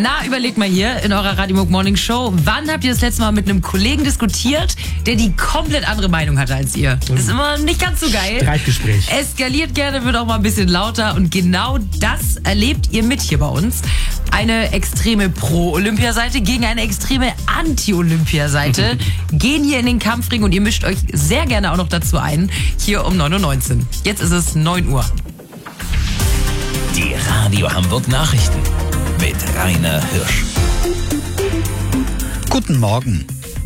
Na, überlegt mal hier in eurer Radio Morning Show, wann habt ihr das letzte Mal mit einem Kollegen diskutiert, der die komplett andere Meinung hatte als ihr? Das ist immer nicht ganz so geil. Streitgespräch. Eskaliert gerne, wird auch mal ein bisschen lauter und genau das erlebt ihr mit hier bei uns. Eine extreme Pro-Olympiaseite gegen eine extreme Anti-Olympiaseite gehen hier in den Kampfring und ihr mischt euch sehr gerne auch noch dazu ein, hier um 9.19 Uhr. Jetzt ist es 9 Uhr. Die Radio Hamburg Nachrichten mit Rainer Hirsch. Guten Morgen.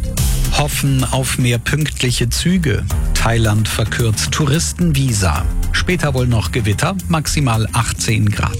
Hoffen auf mehr pünktliche Züge. Thailand verkürzt Touristenvisa. Später wohl noch Gewitter, maximal 18 Grad.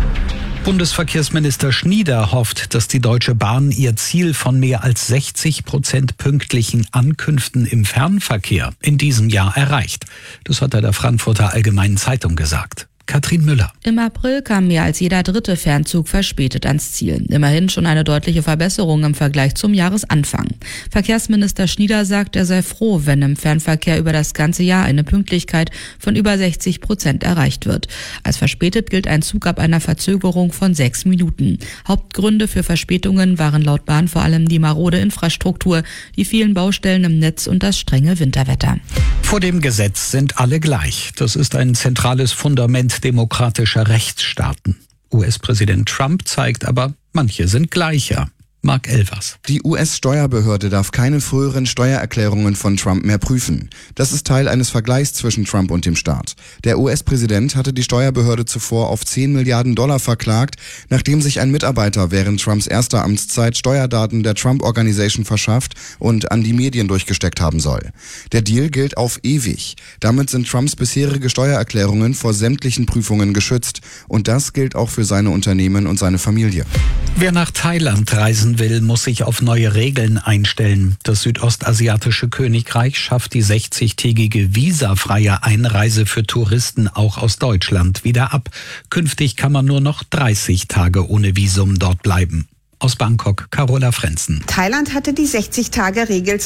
Bundesverkehrsminister Schnieder hofft, dass die Deutsche Bahn ihr Ziel von mehr als 60% pünktlichen Ankünften im Fernverkehr in diesem Jahr erreicht. Das hat er der Frankfurter Allgemeinen Zeitung gesagt. Katrin Müller. Im April kam mehr als jeder dritte Fernzug verspätet ans Ziel. Immerhin schon eine deutliche Verbesserung im Vergleich zum Jahresanfang. Verkehrsminister Schnieder sagt, er sei froh, wenn im Fernverkehr über das ganze Jahr eine Pünktlichkeit von über 60% erreicht wird. Als verspätet gilt ein Zug ab einer Verzögerung von 6 Minuten. Hauptgründe für Verspätungen waren laut Bahn vor allem die marode Infrastruktur, die vielen Baustellen im Netz und das strenge Winterwetter. Vor dem Gesetz sind alle gleich. Das ist ein zentrales Fundament demokratischer Rechtsstaaten. US-Präsident Trump zeigt aber, manche sind gleicher. Mark Elvers. Die US-Steuerbehörde darf keine früheren Steuererklärungen von Trump mehr prüfen. Das ist Teil eines Vergleichs zwischen Trump und dem Staat. Der US-Präsident hatte die Steuerbehörde zuvor auf 10 Milliarden Dollar verklagt, nachdem sich ein Mitarbeiter während Trumps erster Amtszeit Steuerdaten der Trump Organization verschafft und an die Medien durchgesteckt haben soll. Der Deal gilt auf ewig. Damit sind Trumps bisherige Steuererklärungen vor sämtlichen Prüfungen geschützt. Und das gilt auch für seine Unternehmen und seine Familie. Wer nach Thailand reisen will, muss sich auf neue Regeln einstellen. Das südostasiatische Königreich schafft die 60-tägige visafreie Einreise für Touristen auch aus Deutschland wieder ab. Künftig kann man nur noch 30 Tage ohne Visum dort bleiben. Aus Bangkok, Carola Frenzen. Thailand hatte die 60-Tage-Regel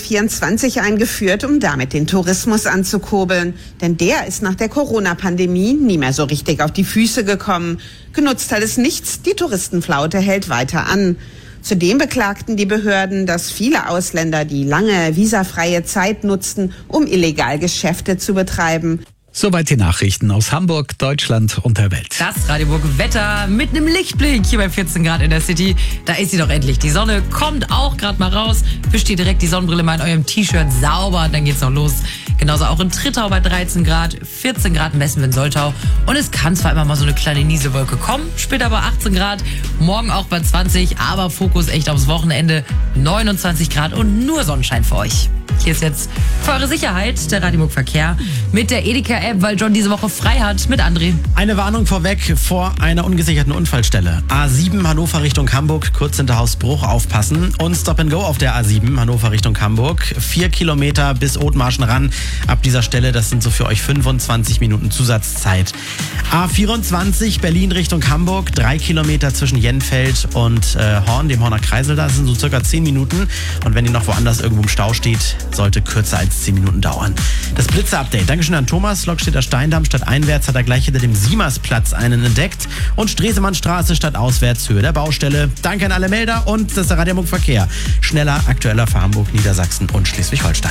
2024 eingeführt, um damit den Tourismus anzukurbeln. Denn der ist nach der Corona-Pandemie nie mehr so richtig auf die Füße gekommen. Genutzt hat es nichts, die Touristenflaute hält weiter an. Zudem beklagten die Behörden, dass viele Ausländer die lange visafreie Zeit nutzten, um illegal Geschäfte zu betreiben. Soweit die Nachrichten aus Hamburg, Deutschland und der Welt. Das Radioburg Wetter mit einem Lichtblick hier bei 14 Grad in der City. Da ist sie doch endlich. Die Sonne kommt auch gerade mal raus. Wischt ihr direkt die Sonnenbrille mal in eurem T-Shirt sauber. Dann geht's noch los. Genauso auch in Trittau bei 13 Grad, 14 Grad in Westwind-Soltau. Und es kann zwar immer mal so eine kleine Nieselwolke kommen, später bei 18 Grad, morgen auch bei 20, aber Fokus echt aufs Wochenende, 29 Grad und nur Sonnenschein für euch. Hier ist jetzt für eure Sicherheit der Radio Verkehr mit der Edeka-App, weil John diese Woche frei hat mit André. Eine Warnung vorweg vor einer ungesicherten Unfallstelle. A7 Hannover Richtung Hamburg, kurz hinter Hausbruch, aufpassen. Und Stop and Go auf der A7 Hannover Richtung Hamburg. 4 Kilometer bis Othmarschen ran. Ab dieser Stelle, das sind so für euch 25 Minuten Zusatzzeit. A24 Berlin Richtung Hamburg, 3 Kilometer zwischen Jenfeld und Horn, dem Horner Kreisel. Das sind so circa 10 Minuten. Und wenn ihr noch woanders irgendwo im Stau steht, sollte kürzer als 10 Minuten dauern. Das Blitzer-Update. Dankeschön an Thomas. Lokstädter Steindamm statt einwärts hat er gleich hinter dem Siemersplatz einen entdeckt. Und Stresemannstraße statt auswärts, Höhe der Baustelle. Danke an alle Melder und das ist der Radio Hamburg Verkehr. Schneller, aktueller für Hamburg, Niedersachsen und Schleswig-Holstein.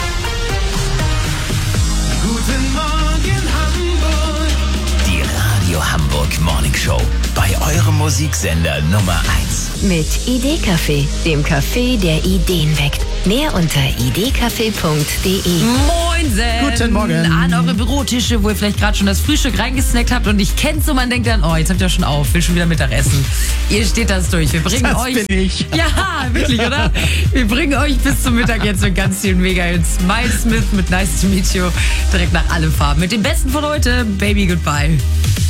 Guten Morgen Hamburg. Die Radio Hamburg Morning Show. Bei eurem Musiksender Nummer 1. Mit Idee-Café, dem Café, der Ideen weckt. Mehr unter idcafé.de. Moinsen! Guten Morgen. An eure Bürotische, wo ihr vielleicht gerade schon das Frühstück reingesnackt habt und ich kennt so, man denkt dann, oh, jetzt habt ihr schon auf, will schon wieder Mittagessen. Ihr steht das durch. Wir bringen Das euch... bin ich. Ja, wirklich, oder? Wir bringen euch bis zum Mittag jetzt mit ganz vielen Mega-Hits. Miles Smith mit Nice to Meet You, direkt nach allen Farben. Mit dem Besten von heute, Baby Goodbye.